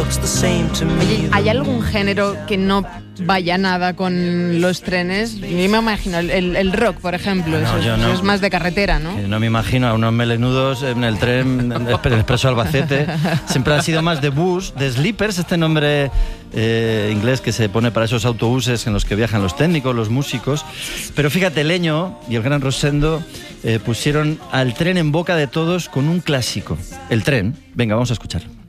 Oye, ¿hay algún género que no vaya nada con los trenes? Yo me imagino el rock, por ejemplo. No, eso es más de carretera, ¿no? No me imagino a unos melenudos en el tren, el Expreso Albacete. Siempre ha sido más de bus, de sleepers, este nombre inglés que se pone para esos autobuses en los que viajan los técnicos, los músicos. Pero fíjate, Leño y el gran Rosendo pusieron al tren en boca de todos con un clásico. El tren. Venga, vamos a escuchar.